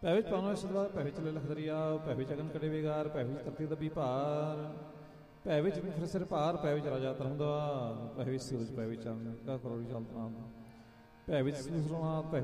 ਭੈ ਵਿੱਚ ਪਾਉਣਾ ਸਦਵਾ, ਭੈ ਵਿੱਚ ਲਖ ਦਰਿਆ, ਭੈ ਵਿੱਚ ਅਗਨ ਕੜੇ ਵਿਗਾਰ, ਭੈ ਵਿੱਚ ਧਰਤੀ ਦੱਬੀ ਭਾਰ, ਭੈ ਵਿੱਚ ਫਿਰ ਸਿਰ ਭਾਰ, ਭੈ ਵਿੱਚ ਰਾਜਾ ਧਰਮ ਦਵਾਰ, ਭੈ ਵਿੱਚ ਸੂਰਜ, ਭੈ ਵਿੱਚ ਚੰਦ ਕਾ ਕਰੋੜੀ ਚਲਤਾਂ, ਭੈ ਵਿੱਚ ਸੁਰਨਾਥ, ਭੈ